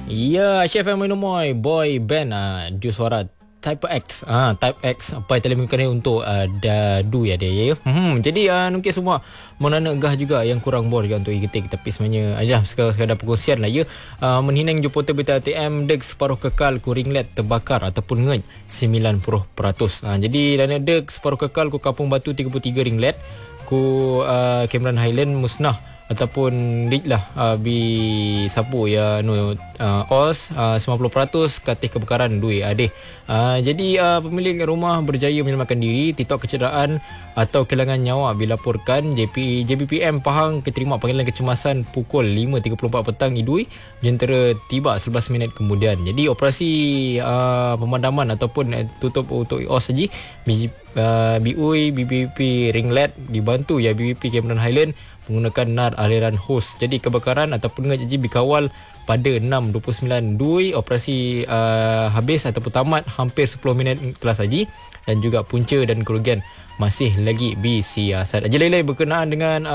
Ya, Chef Moy boy band Ju suara Type X. Type X apa yang telah menggunakan untuk dadu ya dia ya. Jadi mungkin semua menana gah juga yang kurang bor juga untuk iketik, tapi sebenarnya adalah sekadar perkongsian lah ya. Menhinang ju portable ATM deg separuh kekal ku ringlet terbakar ataupun ngej 90%. Jadi dana deg separuh kekal ku Kampung Batu 33 ringlet ku Cameron Highland musnah ataupun dik lah bi sapu ya os 90% katih kebakaran duit adeh. Jadi pemilik rumah berjaya menyelamatkan diri titok kecederaan atau kehilangan nyawa dilaporkan. JBPM Pahang keterima panggilan kecemasan pukul 5.34 petang idui jentera tiba 11 minit kemudian. Jadi operasi pemadaman ataupun tutup untuk os saji BUI BBP Ringlet dibantu ya BBP Cameron Highland menggunakan nar aliran hos. Jadi kebakaran ataupun ngaji dikawal pada 6.29 dui. Operasi habis ataupun tamat hampir 10 minit telah saji dan juga punca dan kerugian masih lagi disiasat. Jelai-jelai berkenaan dengan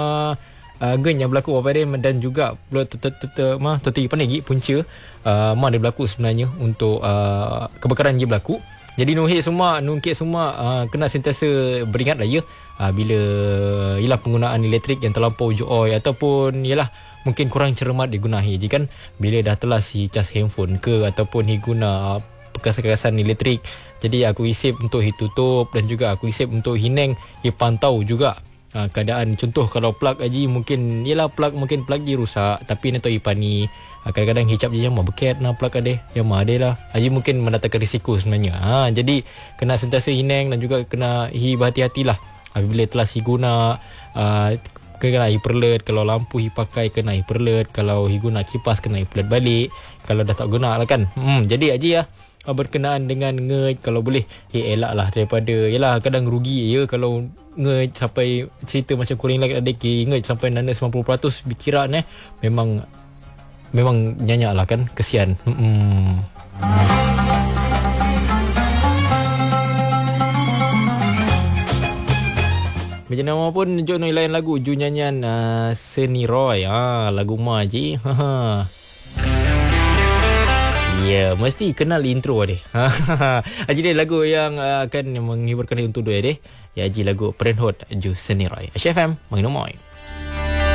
gen yang berlaku dan juga toti panegi punca dia berlaku sebenarnya untuk kebakaran yang berlaku. Jadi nungkit semua kena sentiasa beringat lah ya bila ialah penggunaan elektrik yang terlampau joy ataupun ialah mungkin kurang cermat digunakan. Jadi kan bila dah telah si cas handphone ke ataupun guna perkasan-perkasan elektrik, jadi aku isip untuk tutup dan juga aku isip untuk hineng pantau juga keadaan. Contoh kalau plug aji mungkin ialah plug dia rusak tapi nanti ipani kadang-kadang hicap je yang beket na plug ada yang ada lah aji mungkin mendatangkan risiko sebenarnya. Jadi kena sentiasa hineng dan juga kena berhati-hatilah apabila telah guna kena hiperlet. Kalau lampu pakai kena hiperlet, kalau guna kipas kena hiperlet balik kalau dah tak guna lah kan. Jadi aji ya berkenaan dengan ngej kalau boleh elak lah daripada yalah kadang rugi ya kalau ngej sampai cerita macam kuring lagi ada ngej sampai nanda 90% dikira memang nyanyak lah kan, kesian. Macam nama pun Jok lain lagu Ju nyanyian Seni Roy lagu Maji. Ya, mesti kenal intro deh. Jadi lagu yang akan menghiburkan untuk dua deh. Ya, lagu Parenthood Ju Seni Roy. HFM Mengenai